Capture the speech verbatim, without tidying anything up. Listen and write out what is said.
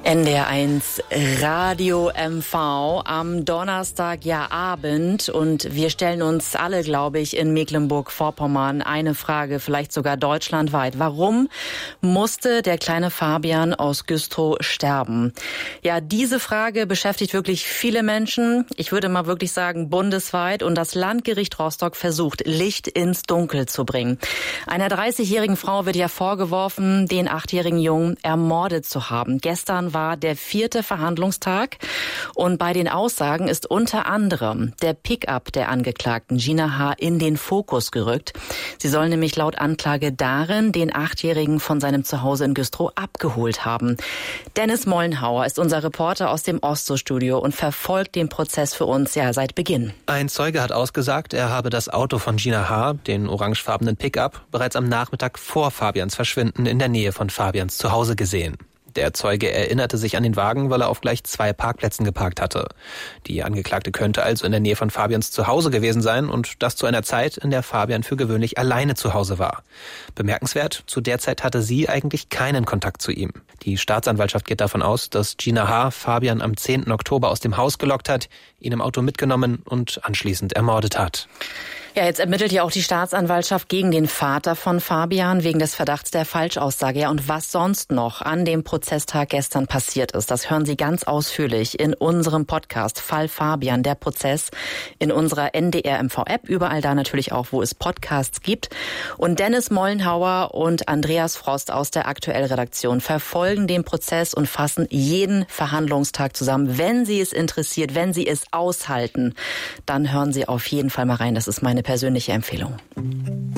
N D R eins Radio M V am Donnerstag ja Abend und wir stellen uns alle, glaube ich, in Mecklenburg-Vorpommern eine Frage, vielleicht sogar deutschlandweit. Warum musste der kleine Fabian aus Güstrow sterben? Ja, diese Frage beschäftigt wirklich viele Menschen. Ich würde mal wirklich sagen bundesweit, und das Landgericht Rostock versucht, Licht ins Dunkel zu bringen. Einer dreißigjährigen Frau wird ja vorgeworfen, den achtjährigen Jungen ermordet zu haben. Gestern war der vierte Verhandlungstag und bei den Aussagen ist unter anderem der Pickup der Angeklagten Gina H. in den Fokus gerückt. Sie soll nämlich laut Anklage darin den Achtjährigen von seinem Zuhause in Güstrow abgeholt haben. Dennis Mollenhauer ist unser Reporter aus dem Osto-Studio und verfolgt den Prozess für uns ja seit Beginn. Ein Zeuge hat ausgesagt, er habe das Auto von Gina H., den orangefarbenen Pickup, bereits am Nachmittag vor Fabians Verschwinden in der Nähe von Fabians Zuhause gesehen. Der Zeuge erinnerte sich an den Wagen, weil er auf gleich zwei Parkplätzen geparkt hatte. Die Angeklagte könnte also in der Nähe von Fabians Zuhause gewesen sein und das zu einer Zeit, in der Fabian für gewöhnlich alleine zu Hause war. Bemerkenswert, zu der Zeit hatte sie eigentlich keinen Kontakt zu ihm. Die Staatsanwaltschaft geht davon aus, dass Gina H. Fabian am zehnten Oktober aus dem Haus gelockt hat, ihn im Auto mitgenommen und anschließend ermordet hat. Ja, jetzt ermittelt ja auch die Staatsanwaltschaft gegen den Vater von Fabian wegen des Verdachts der Falschaussage. Ja, und was sonst noch an dem Prozesstag gestern passiert ist, das hören Sie ganz ausführlich in unserem Podcast Fall Fabian, der Prozess, in unserer N D R M V-App, überall da natürlich auch, wo es Podcasts gibt. Und Dennis Mollenhauer und Andreas Frost aus der Aktuell-Redaktion verfolgen den Prozess und fassen jeden Verhandlungstag zusammen. Wenn Sie es interessiert, wenn Sie es aushalten, dann hören Sie auf jeden Fall mal rein. Das ist meine persönliche Empfehlung.